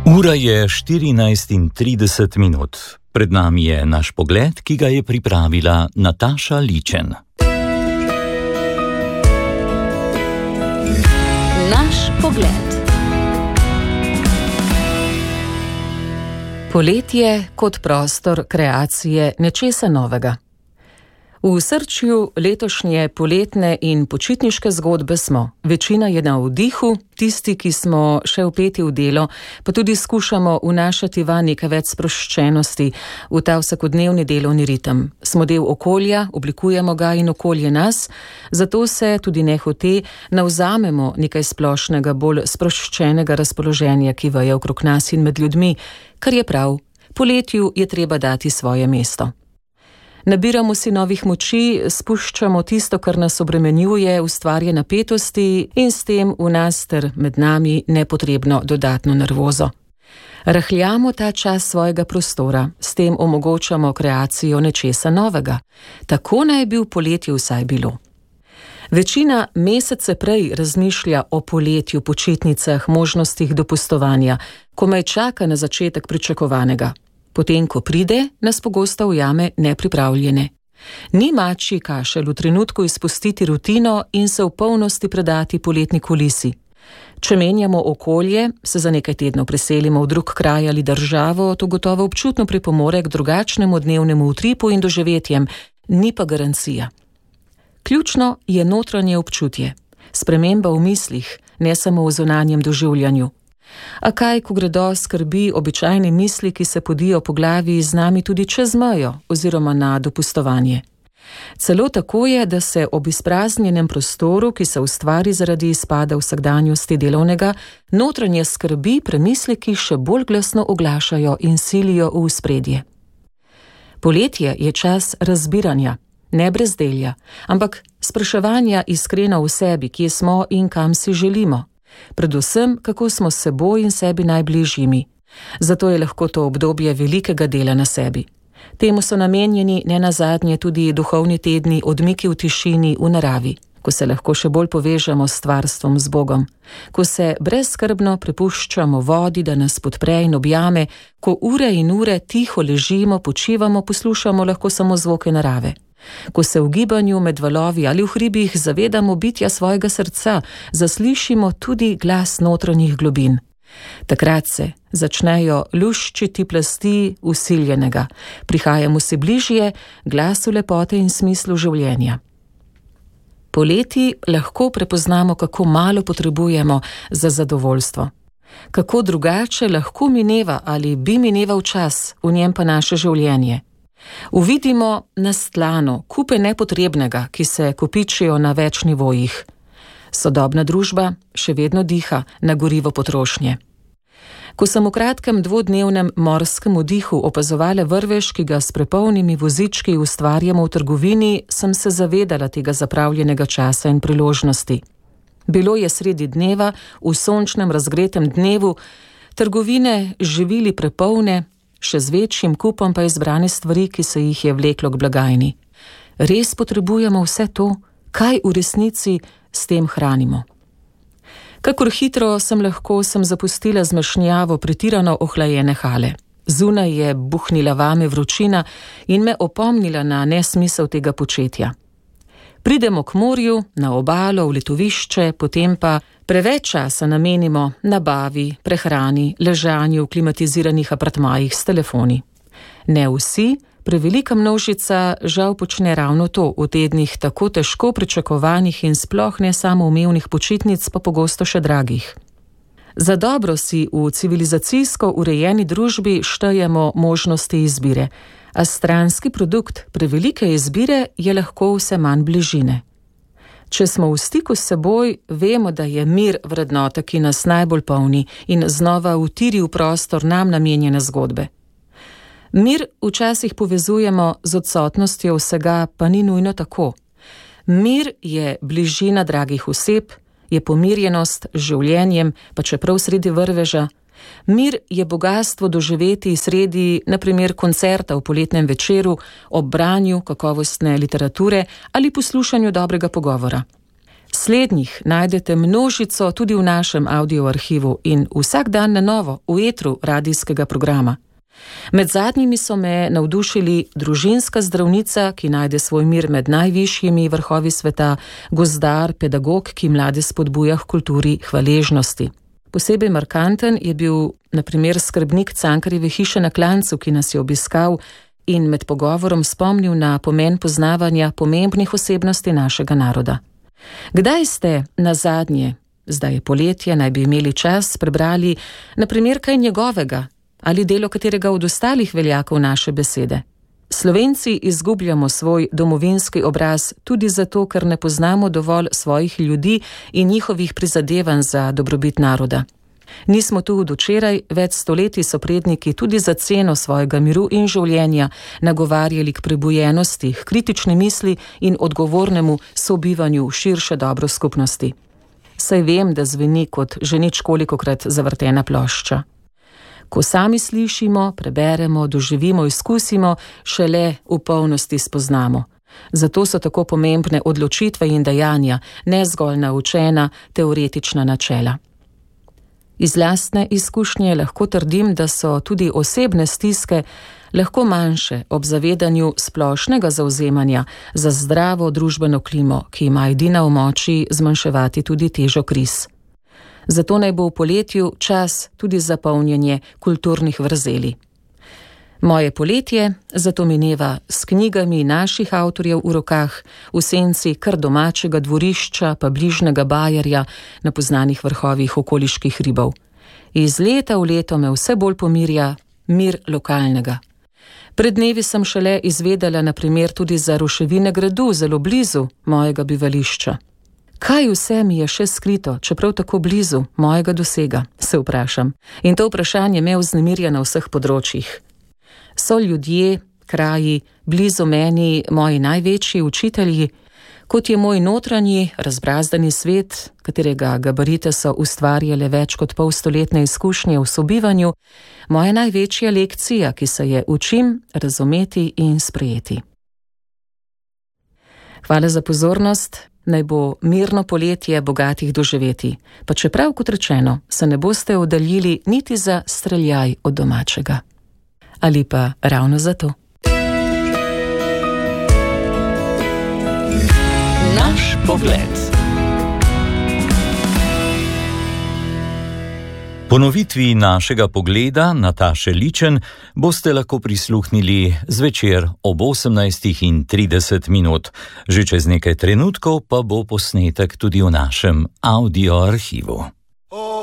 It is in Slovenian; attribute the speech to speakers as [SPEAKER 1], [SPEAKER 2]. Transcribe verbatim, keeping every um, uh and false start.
[SPEAKER 1] Ura je štirinajst in trideset minut. Pred nami je naš pogled, ki ga je pripravila Nataša Ličen.
[SPEAKER 2] Naš pogled. Poletje kot prostor kreacije nečesa novega. V srčju letošnje poletne in počitniške zgodbe smo. Večina je na vdihu, tisti, ki smo še vpeti v delo, pa tudi skušamo vnašati vanj nekaj več sproščenosti v ta vsakodnevni delovni ritem. Smo del okolja, oblikujemo ga in okolje nas, zato se tudi nehote navzamemo nekaj splošnega, bolj sproščenega razpoloženja, ki veje okrog nas in med ljudmi, kar je prav. Poletju je treba dati svoje mesto. Nabiramo si novih moči, spuščamo tisto, kar nas obremenjuje, ustvarja napetosti in s tem v nas ter med nami nepotrebno dodatno nervozo. Rahljamo ta čas svojega prostora, s tem omogočamo kreacijo nečesa novega. Tako naj bi v poletju vsaj bilo. Večina mesece prej razmišlja o poletju, počitnicah, možnostih dopustovanja, komaj čaka na začetek pričakovanega. Potem, ko pride, nas pogosto ujame nepripravljene. Ni mačji kašelj v trenutku izpustiti rutino in se v polnosti predati poletni kulisi. Če menjamo okolje, se za nekaj tednov preselimo v drug kraj ali državo, to gotovo občutno pripomore k drugačnemu dnevnemu utripu in doživetjem, ni pa garancija. Ključno je notranje občutje, sprememba v mislih, ne samo v zunanjem doživljanju. A kaj, ko gredo skrbi običajne misli, ki se podijo po glavi z nami tudi čez mejo oziroma na dopustovanje. Celo tako je, da se ob izpraznjenem prostoru, ki se ustvari zaradi izpada vsakdanjosti delovnega, notranje skrbi premisleki še bolj glasno oglašajo in silijo v ospredje. Poletje je čas razbiranja, ne brezdelja, ampak spraševanja iskreno v sebi, kje smo in kam si želimo. Predvsem, kako smo s seboj in sebi najbližjimi. Zato je lahko to obdobje velikega dela na sebi. Temu so namenjeni ne nazadnje tudi duhovni tedni odmiki v tišini v naravi, ko se lahko še bolj povežemo s stvarstvom, z Bogom, ko se brezskrbno prepuščamo vodi, da nas podpre in objame, ko ure in ure tiho ležimo, počivamo, poslušamo lahko samo zvoke narave. Ko se v gibanju med valovi ali v hribih zavedamo bitja svojega srca, zaslišimo tudi glas notranjih globin. Takrat se začnejo luščiti plasti usiljenega, prihajamo si bližje glasu lepote in smislu življenja. Poleti lahko prepoznamo, kako malo potrebujemo za zadovoljstvo. Kako drugače lahko mineva ali bi mineval čas, v njem pa naše življenje. Uvidimo nastlano kupe nepotrebnega, ki se kopičijo na več nivojih. Sodobna družba še vedno diha na gorivo potrošnje. Ko sem v kratkem dvodnevnem morskem vdihu opazovala vrvež, ki ga s prepolnimi vozički ustvarjamo v trgovini, sem se zavedala tega zapravljenega časa in priložnosti. Bilo je sredi dneva, v sončnem razgretem dnevu, trgovine živili prepolne, še z večjim kupom pa izbrane stvari, ki se jih je vleklo k blagajni. Res potrebujemo vse to, kaj v resnici s tem hranimo. Kakor hitro sem lahko sem zapustila zmešnjavo pretirano ohlajene hale. Zunaj je buhnila vame vročina in me opomnila na nesmisel tega početja. Pridemo k morju, na obalo, v letovišče, potem pa preveč časa namenimo nabavi, prehrani, ležanju v klimatiziranih apartmajih s telefoni. Ne vsi, prevelika množica žal počne ravno to v tednih tako težko pričakovanih in sploh ne samoumevnih počitnic, pa pogosto še dragih. Za dobro si v civilizacijsko urejeni družbi štejemo možnosti izbire, a stranski produkt prevelike izbire je lahko vse manj bližine. Če smo v stiku s seboj, vemo, da je mir vrednota, ki nas najbolj polni in znova utiri v prostor nam namenjene zgodbe. Mir včasih povezujemo z odsotnostjo vsega, pa ni nujno tako. Mir je bližina dragih oseb, je pomirjenost z življenjem, pa čeprav sredi vrveža. Mir je bogatstvo doživeti sredi, na primer, koncerta v poletnem večeru, ob branju kakovostne literature ali poslušanju dobrega pogovora. Slednjih najdete množico tudi v našem audioarhivu in vsak dan na novo v etru radijskega programa. Med zadnjimi so me navdušili družinska zdravnica, ki najde svoj mir med najvišjimi vrhovi sveta, gozdar, pedagog, ki mlade spodbuja k kulturi hvaležnosti. Posebej markanten je bil na primer skrbnik Cankarjeve hiše na Klancu, ki nas je obiskal in med pogovorom spomnil na pomen poznavanja pomembnih osebnosti našega naroda. Kdaj ste nazadnje, zdaj je poletje, naj bi imeli čas, prebrali na primer kaj njegovega ali delo katerega od ostalih veljakov naše besede? Slovenci izgubljamo svoj domovinski obraz tudi zato, ker ne poznamo dovolj svojih ljudi in njihovih prizadevanj za dobrobit naroda. Nismo tu od včeraj, več stoletij so predniki tudi za ceno svojega miru in življenja nagovarjali k prebujenosti, k kritični misli in odgovornemu sobivanju v širše dobro skupnosti. Saj vem, da zveni kot že nič kolikokrat zavrtena plošča. Ko sami slišimo, preberemo, doživimo, izkusimo, šele v polnosti spoznamo. Zato so tako pomembne odločitve in dejanja, ne zgolj naučena teoretična načela. Iz lastne izkušnje lahko trdim, da so tudi osebne stiske lahko manjše ob zavedanju splošnega zavzemanja za zdravo družbeno klimo, ki ima edina v moči zmanjševati tudi težo kriz. Zato naj bo v poletju čas tudi za polnjenje kulturnih vrzeli. Moje poletje zato mineva s knjigami naših avtorjev v rokah, v senci kar domačega dvorišča pa bližnjega bajerja na poznanih vrhovih okoliških hribov. Iz leta v leto me vse bolj pomirja mir lokalnega. Pred dnevi sem šele izvedela na primer tudi za ruševine gradu zelo blizu mojega bivališča. Kaj vse mi je še skrito, čeprav tako blizu mojega dosega, se vprašam. In to vprašanje me vznemirja na vseh področjih. So ljudje, kraji, blizu meni moji največji učitelji, kot je moj notranji, razbrazdani svet, katerega gabarite so ustvarjale več kot polstoletne izkušnje v sobivanju, moja največja lekcija, ki se je učim razumeti in sprejeti. Hvala za pozornost. Naj bo mirno poletje bogatih doživeti, pa čeprav, kot rečeno, se ne boste oddaljili niti za streljaj od domačega. Ali pa ravno zato.
[SPEAKER 1] Naš pogled. Ponovitvi našega pogleda Nataše Ličen boste lahko prisluhnili zvečer ob osemnajstih in trideset minut. Že čez nekaj trenutkov pa bo posnetek tudi v našem audioarhivu.